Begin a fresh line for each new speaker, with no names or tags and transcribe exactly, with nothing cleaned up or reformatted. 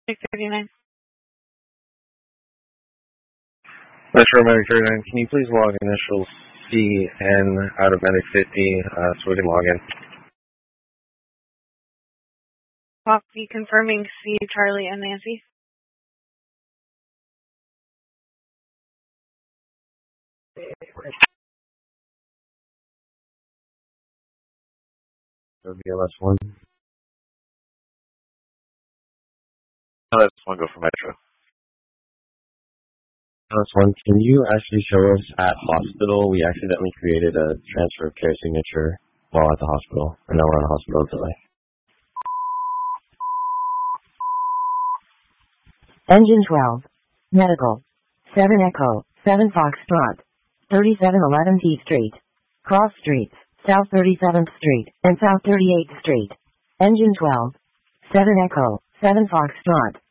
six thirty-nine.
Metro Medic thirty-nine, can you please log initial C N out of Medic fifty uh, so we can log in?
Copy, confirming C, Charlie, and Nancy.
So B L S one.
L S one, go for Metro.
B L S one, can you actually show us at hospital? We accidentally created a transfer of care signature while at the hospital, and now we're on hospital delay.
Engine twelve. Medical. seven Echo, seven Foxtrot. thirty-seven eleven T Street. Cross Streets, South thirty-seventh Street, and South thirty-eighth Street. Engine twelve. seven Echo, seven Foxtrot.